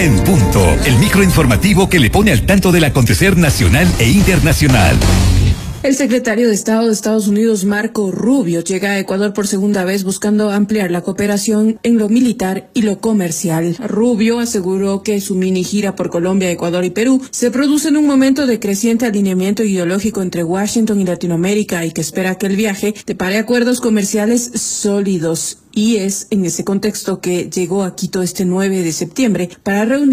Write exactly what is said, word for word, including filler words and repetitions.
en punto. El microinformativo que le pone al tanto del acontecer nacional e internacional. El secretario de Estado de Estados Unidos, Marco Rubio, llega a Ecuador por segunda vez buscando ampliar la cooperación en lo militar y lo comercial. Rubio aseguró que su mini gira por Colombia, Ecuador y Perú se produce en un momento de creciente alineamiento ideológico entre Washington y Latinoamérica y que espera que el viaje depare acuerdos comerciales sólidos. Y es en ese contexto que llegó a Quito este nueve de septiembre para reunir